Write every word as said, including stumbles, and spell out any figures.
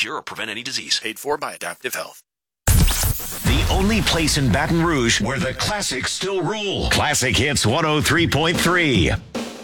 cure or prevent any disease. Paid for by Adaptive Health. The only place in Baton Rouge where the classics still rule. Classic Hits one oh three point three.